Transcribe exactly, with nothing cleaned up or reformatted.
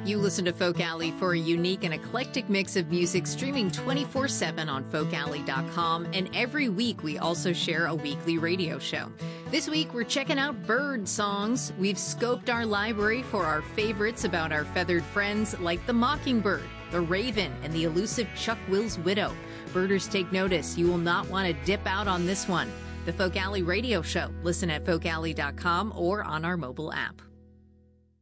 You listen to Folk Alley for a unique and eclectic mix of music streaming twenty-four seven on folk alley dot com, and every week we also share a weekly radio show. This week we're checking out bird songs. We've scoped our library for our favorites about our feathered friends like the mockingbird, the raven, and the elusive Chuck Will's widow. Birders take notice. You will not want to dip out on this one. The Folk Alley Radio Show. Listen at folk alley dot com or on our mobile app.